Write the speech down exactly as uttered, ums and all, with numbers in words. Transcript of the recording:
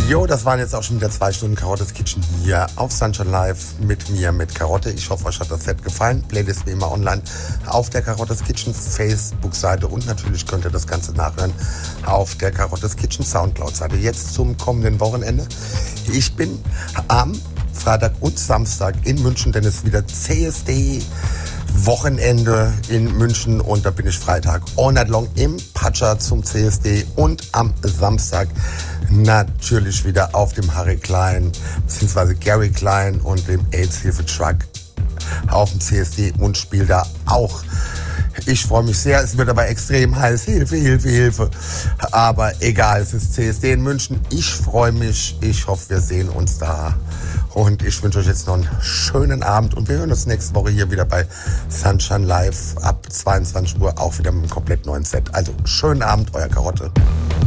Jo, das waren jetzt auch schon wieder zwei Stunden Karottes Kitchen hier auf Sunshine Live mit mir, mit Karotte. Ich hoffe, euch hat das Set gefallen. Playlist wie immer online auf der Karottes Kitchen Facebook-Seite und natürlich könnt ihr das Ganze nachhören auf der Karottes Kitchen Soundcloud-Seite. Jetzt zum kommenden Wochenende. Ich bin am Freitag und Samstag in München, denn es ist wieder C S D Wochenende in München und da bin ich Freitag all night long im Patscha zum C S D und am Samstag natürlich wieder auf dem Harry Klein bzw. Gary Klein und dem AIDS-Hilfe-Truck auf dem C S D und spiele da auch. Ich freue mich sehr, es wird aber extrem heiß, Hilfe, Hilfe, Hilfe, aber egal, es ist C S D in München, ich freue mich, ich hoffe, wir sehen uns da und ich wünsche euch jetzt noch einen schönen Abend und wir hören uns nächste Woche hier wieder bei Sunshine Live ab zweiundzwanzig Uhr, auch wieder mit einem komplett neuen Set. Also schönen Abend, euer Karotte.